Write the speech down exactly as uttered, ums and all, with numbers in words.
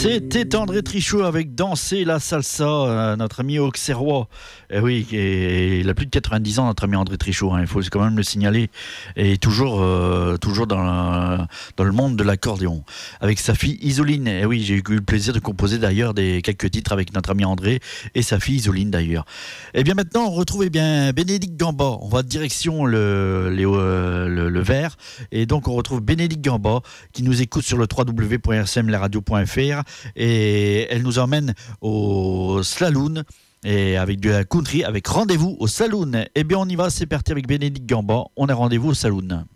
C'était André Trichot avec Danser la salsa, euh, notre ami auxerrois. Eh oui, et il a plus de quatre-vingt-dix ans, notre ami André Trichot, hein, il faut quand même le signaler. Et toujours, euh, toujours dans, la, dans le monde de l'accordéon. Avec sa fille Isoline. Eh oui, j'ai eu le plaisir de composer d'ailleurs des, quelques titres avec notre ami André et sa fille Isoline d'ailleurs. Et bien maintenant, on retrouve eh bien, Bénédicte Gamba. On va direction le, le, le, le Vert. Et donc, on retrouve Bénédicte Gamba qui nous écoute sur le w w w point r c m la radio point f r. Et elle nous emmène au saloon et avec de la country avec rendez-vous au saloon. Eh bien on y va, c'est parti avec Bénédicte Gamba, on a rendez-vous au saloon.